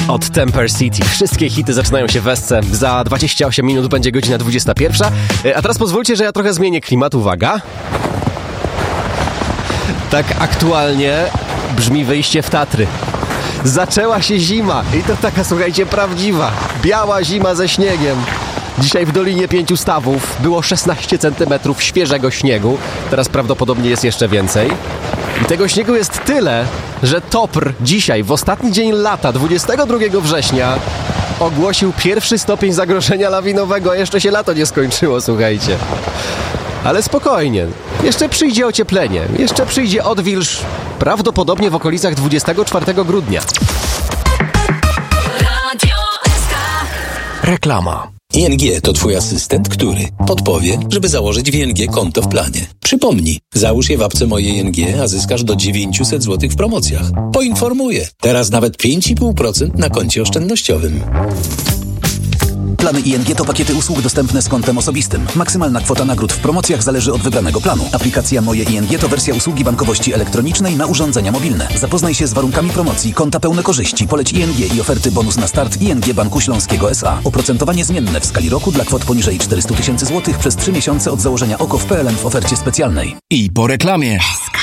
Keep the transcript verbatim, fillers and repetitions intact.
od Temper City. Wszystkie hity zaczynają się w Esce. Za dwadzieścia osiem minut będzie godzina dwudziesta pierwsza. A teraz pozwólcie, że ja trochę zmienię klimat. Uwaga. Tak aktualnie brzmi wyjście w Tatry. Zaczęła się zima i to taka, słuchajcie, prawdziwa. Biała zima ze śniegiem. Dzisiaj w Dolinie Pięciu Stawów było szesnaście centymetrów świeżego śniegu. Teraz prawdopodobnie jest jeszcze więcej. I tego śniegu jest tyle, że T O P R dzisiaj, w ostatni dzień lata, dwudziestego drugiego września, ogłosił pierwszy stopień zagrożenia lawinowego. Jeszcze się lato nie skończyło, słuchajcie. Ale spokojnie. Jeszcze przyjdzie ocieplenie. Jeszcze przyjdzie odwilż. Prawdopodobnie w okolicach dwudziestego czwartego grudnia. Reklama. I N G to twój asystent, który podpowie, żeby założyć w I N G konto w planie. Przypomnij, załóż je w apce Moje I N G, a zyskasz do dziewięćset złotych w promocjach. Poinformuję, teraz nawet pięć i pół procent na koncie oszczędnościowym. Plany I N G to pakiety usług dostępne z kontem osobistym. Maksymalna kwota nagród w promocjach zależy od wybranego planu. Aplikacja Moje I N G to wersja usługi bankowości elektronicznej na urządzenia mobilne. Zapoznaj się z warunkami promocji, konta pełne korzyści, poleć I N G i oferty bonus na start I N G Banku Śląskiego S A. Oprocentowanie zmienne w skali roku dla kwot poniżej czterysta tysięcy złotych przez trzy miesiące od założenia O K O w P L N w ofercie specjalnej. I po reklamie.